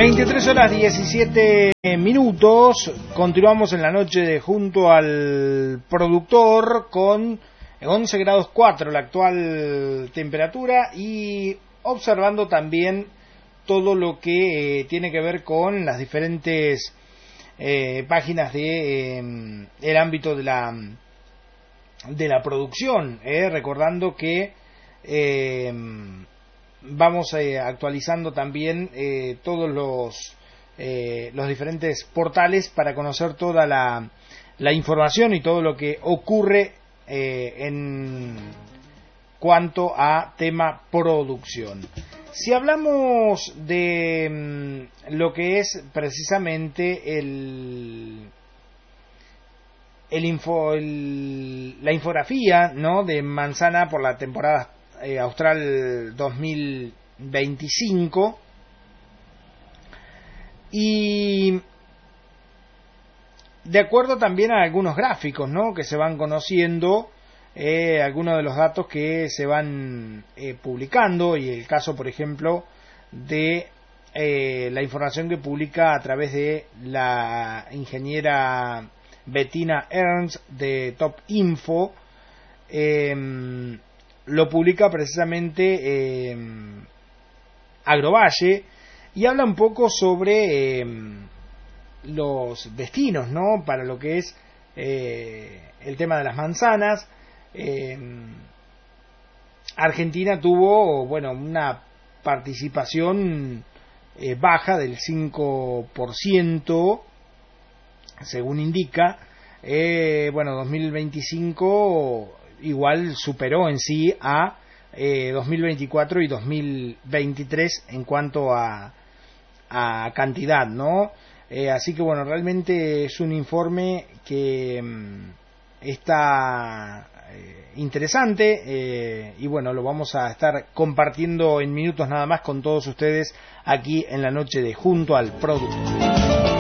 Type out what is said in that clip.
23 horas 17 minutos. Continuamos en la noche de Junto al Productor con 11 grados 4 la actual temperatura y observando también todo lo que tiene que ver con las diferentes páginas de el ámbito de la producción, recordando que vamos actualizando también todos los diferentes portales para conocer toda la información y todo lo que ocurre en cuanto a tema producción. Si hablamos de lo que es precisamente la infografía, ¿no?, de Manzana por la temporada austral 2025, y de acuerdo también a algunos gráficos, ¿no?, que se van conociendo, algunos de los datos que se van publicando, y el caso, por ejemplo, de la información que publica a través de la ingeniera Bettina Ernst de Top Info, lo publica precisamente Agrovalle, y habla un poco sobre los destinos, ¿no?, para lo que es el tema de las manzanas. Argentina tuvo, bueno, una participación baja del 5%, según indica. 2025 igual superó en sí a 2024 y 2023 en cuanto a cantidad, ¿no? Así que bueno, realmente es un informe que está interesante, y bueno, lo vamos a estar compartiendo en minutos nada más con todos ustedes aquí en la noche de Junto al Productor.